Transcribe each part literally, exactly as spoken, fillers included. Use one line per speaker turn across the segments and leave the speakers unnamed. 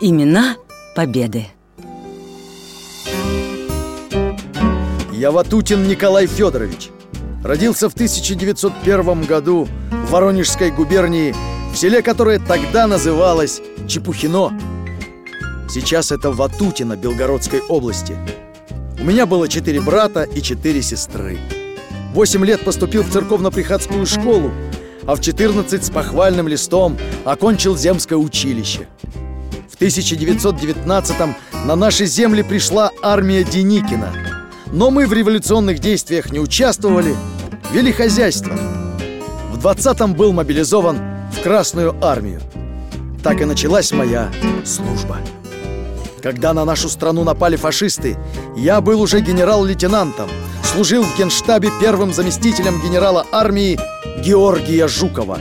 Имена победы.
Я Ватутин Николай Федорович. Родился в тысяча девятьсот первом году в Воронежской губернии, в селе, которое тогда называлось Чепухино. Сейчас это Ватутино Белгородской области. У меня было четыре брата и четыре сестры. Восемь лет поступил в церковно-приходскую школу, а в четырнадцать с похвальным листом окончил земское училище. В тысяча девятьсот девятнадцатом на наши земли пришла армия Деникина. Но мы в революционных действиях не участвовали, вели хозяйство. В двадцатом был мобилизован в Красную армию. Так и началась моя служба. Когда на нашу страну напали фашисты, я был уже генерал-лейтенантом, служил в генштабе первым заместителем генерала армии Георгия Жукова.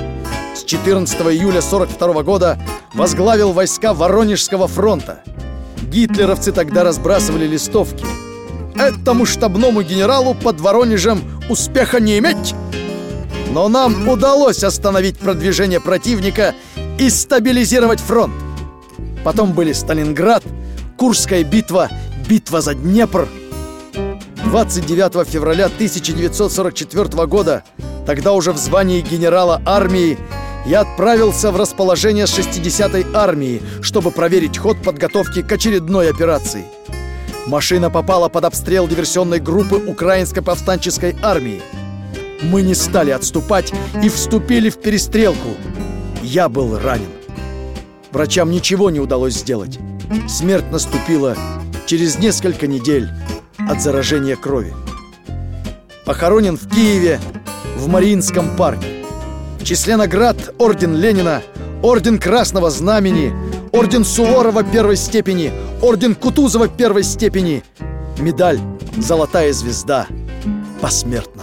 С четырнадцатого июля сорок второго года возглавил войска Воронежского фронта. Гитлеровцы тогда разбрасывали листовки: «Этому штабному генералу под Воронежем успеха не иметь!» Но нам удалось остановить продвижение противника и стабилизировать фронт. Потом были Сталинград, Курская битва, битва за Днепр. двадцать девятого февраля тысяча девятьсот сорок четвёртого года, тогда уже в звании генерала армии, я отправился в расположение шестидесятой армии, чтобы проверить ход подготовки к очередной операции. Машина попала под обстрел диверсионной группы Украинской повстанческой армии. Мы не стали отступать и вступили в перестрелку. Я был ранен. Врачам ничего не удалось сделать. Смерть наступила через несколько недель от заражения крови. Похоронен в Киеве, в Мариинском парке. В числе наград орден Ленина, орден Красного Знамени, орден Суворова первой степени, орден Кутузова первой степени, медаль «Золотая звезда» посмертно.